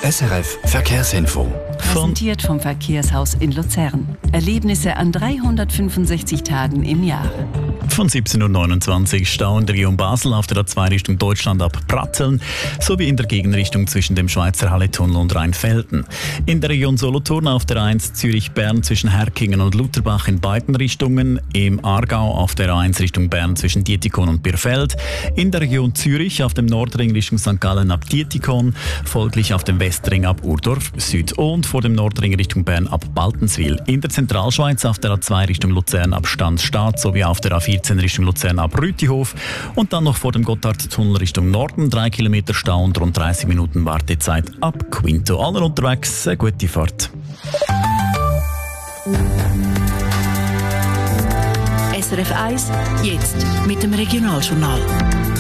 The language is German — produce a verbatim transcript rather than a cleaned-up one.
S R F Verkehrsinfo. Präsentiert vom Verkehrshaus in Luzern. Erlebnisse an dreihundertfünfundsechzig Tagen im Jahr. Von siebzehn Uhr neunundzwanzig Stau in der Region Basel auf der A zwei Richtung Deutschland ab Pratteln sowie in der Gegenrichtung zwischen dem Schweizer Halletunnel und Rheinfelden. In der Region Solothurn auf der A eins Zürich-Bern zwischen Herkingen und Lutherbach in beiden Richtungen. Im Aargau auf der A eins Richtung Bern zwischen Dietikon und Birfeld. In der Region Zürich auf dem Nordring Richtung Sankt Gallen ab Dietikon. Folglich auf dem Westring ab Urdorf Süd und vor dem Nordring Richtung Bern ab Baltenswil. In der Zentralschweiz auf der A zwei Richtung Luzern ab Stanzstadt sowie auf der A vierzehn Richtung Luzern ab Rütihof und dann noch vor dem Gotthardtunnel Richtung Norden drei Kilometer Stau und rund dreißig Minuten Wartezeit ab Quinto. Alle unterwegs, eine gute Fahrt. S R F eins, jetzt mit dem Regionaljournal.